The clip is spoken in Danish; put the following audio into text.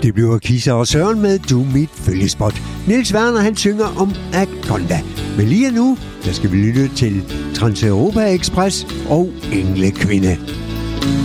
Det bliver Kisser og Søren med Du Mit Følgespot. Niels Werner, han synger om Akonda. Men lige nu, der skal vi lytte til Transeuropa Express og Englekvinde.